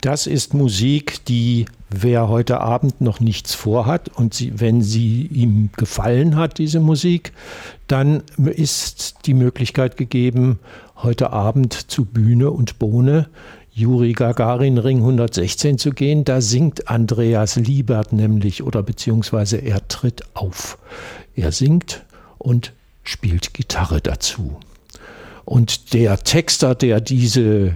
Das ist Musik, die, wer heute Abend noch nichts vorhat und wenn sie ihm gefallen hat, diese Musik, dann ist die Möglichkeit gegeben, heute Abend zu Bühne und Bohne Juri Gagarin Ring 116 zu gehen. Da singt Andreas Liebert nämlich oder beziehungsweise er tritt auf. Er singt und spielt Gitarre dazu. Und der Texter, der diese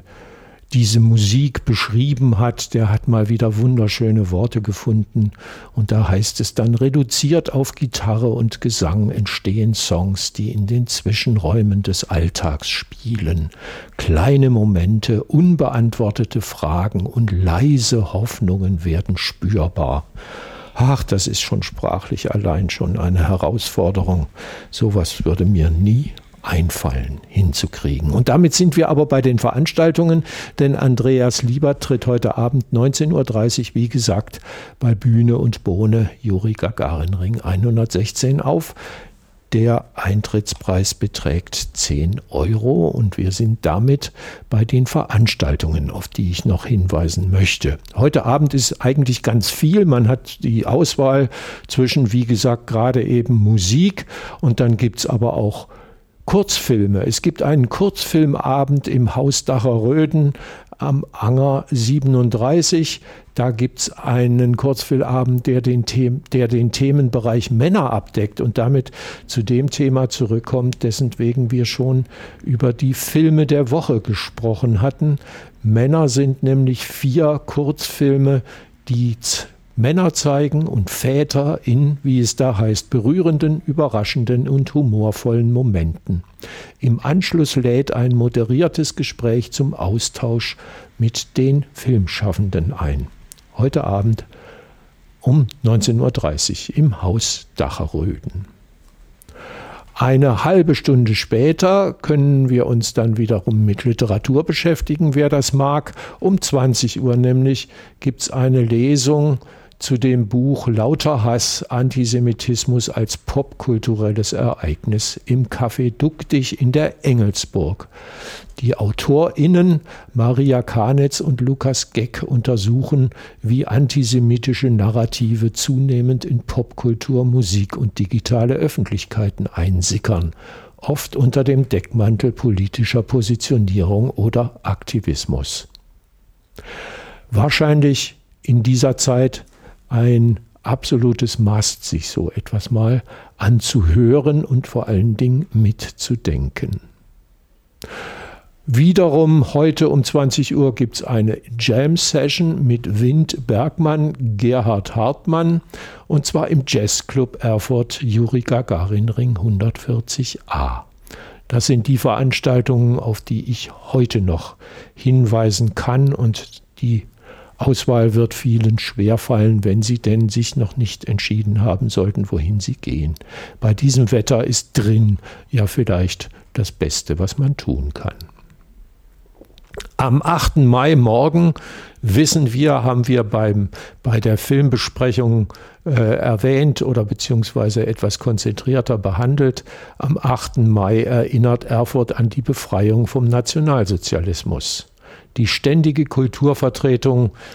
Musik beschrieben hat, der hat mal wieder wunderschöne Worte gefunden. Und da heißt es dann: Reduziert auf Gitarre und Gesang entstehen Songs, die in den Zwischenräumen des Alltags spielen. Kleine Momente, unbeantwortete Fragen und leise Hoffnungen werden spürbar. Ach, das ist schon sprachlich allein schon eine Herausforderung. Sowas würde mir nie einfallen, hinzukriegen. Und damit sind wir aber bei den Veranstaltungen, denn Andreas Liebert tritt heute Abend 19.30 Uhr, wie gesagt, bei Bühne und Bohne Juri Gagarin Ring 116 auf. Der Eintrittspreis beträgt 10 € und wir sind damit bei den Veranstaltungen, auf die ich noch hinweisen möchte. Heute Abend ist eigentlich ganz viel. Man hat die Auswahl zwischen, wie gesagt, gerade eben Musik und dann gibt es aber auch Kurzfilme. Es gibt einen Kurzfilmabend im Haus Dacher-Röden am Anger 37. Da gibt es einen Kurzfilmabend, der den Themenbereich Männer abdeckt und damit zu dem Thema zurückkommt, dessen wegen wir schon über die Filme der Woche gesprochen hatten. Männer sind nämlich 4 Kurzfilme, die Männer zeigen und Väter in, wie es da heißt, berührenden, überraschenden und humorvollen Momenten. Im Anschluss lädt ein moderiertes Gespräch zum Austausch mit den Filmschaffenden ein. Heute Abend um 19.30 Uhr im Haus Dacher-Röden. Eine halbe Stunde später können wir uns dann wiederum mit Literatur beschäftigen, wer das mag. Um 20 Uhr nämlich gibt es eine Lesung zu dem Buch Lauter Hass, Antisemitismus als popkulturelles Ereignis im Café Duckdich in der Engelsburg. Die AutorInnen Maria Kanitz und Lukas Geck untersuchen, wie antisemitische Narrative zunehmend in Popkultur, Musik und digitale Öffentlichkeiten einsickern, oft unter dem Deckmantel politischer Positionierung oder Aktivismus. Wahrscheinlich in dieser Zeit ein absolutes Must, sich so etwas mal anzuhören und vor allen Dingen mitzudenken. Wiederum heute um 20 Uhr gibt es eine Jam-Session mit Wind Bergmann, Gerhard Hartmann und zwar im Jazzclub Erfurt Juri Gagarin Ring 140a. Das sind die Veranstaltungen, auf die ich heute noch hinweisen kann und die Auswahl wird vielen schwerfallen, wenn sie denn sich noch nicht entschieden haben sollten, wohin sie gehen. Bei diesem Wetter ist drin ja vielleicht das Beste, was man tun kann. Am 8. Mai morgen, wissen wir, haben wir bei der Filmbesprechung erwähnt oder beziehungsweise etwas konzentrierter behandelt. Am 8. Mai erinnert Erfurt an die Befreiung vom Nationalsozialismus. Die ständige Kulturvertretung